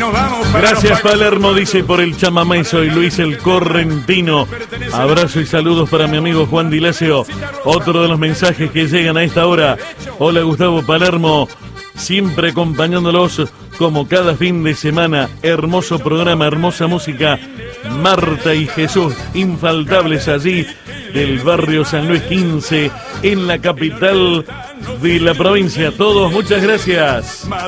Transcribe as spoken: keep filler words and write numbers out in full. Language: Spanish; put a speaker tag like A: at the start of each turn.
A: nos vamos para
B: Gracias Palermo, dice por el chamamé, soy Luis el Correntino. Abrazo y saludos para mi amigo Juan Dilacio. Otro de los mensajes que llegan a esta hora. Hola Gustavo Palermo, siempre acompañándolos como cada fin de semana. Hermoso programa, hermosa música. Marta y Jesús, infaltables allí del barrio San Luis quince, en la capital de la provincia. Todos, muchas gracias.